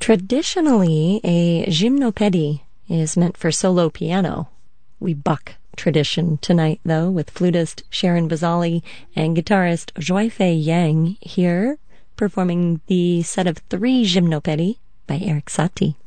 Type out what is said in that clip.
Traditionally, a gymnopédie is meant for solo piano. We buck tradition tonight, though, with flutist Sharon Bazali and guitarist Joyfei Yang here performing the set of 3 gymnopédies by Erik Satie.